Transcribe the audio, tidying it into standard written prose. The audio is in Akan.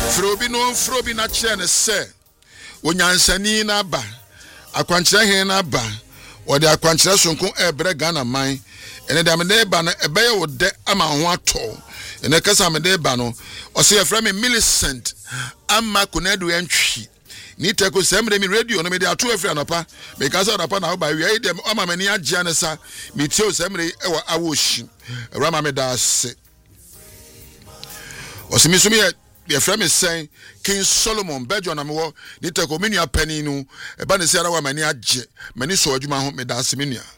Frobi no frobi na kyerɛ ne sɛ onyansani na ba akwankyerɛ hen na ba wɔde akwankyerɛ sonko ɛbrɛ Ghana man ene da me de ba no ɛbɛyɛ wo de ama ho atɔ ene kasa me de ba no ɔsɛ yɛfrɛ me Millicent ama konadu entwi ni teko semre mi radio no me de ato afri anopa me ka sa anopa na wo ba wi dem ama mani agye ne sa me tie semre ɛwɔ awohyi rama me da se ɔsɛ so me yɛfrɛ me sɛn King Solomon Bejo na me wo ni teko me nua pani no ɛba ne sɛ ara wa mani agye mani so adwuma ho me da se me nua